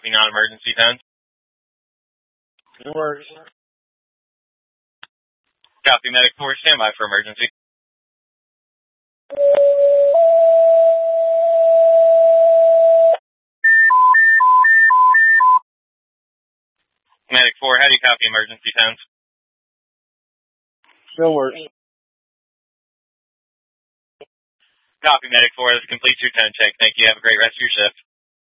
copy non-emergency 10? It works. Copy medic 4, standby for emergency. Medic 4, how do you copy emergency 10s? Still works. Copy medic 4, this completes your 10 check. Thank you. Have a great rest of your shift.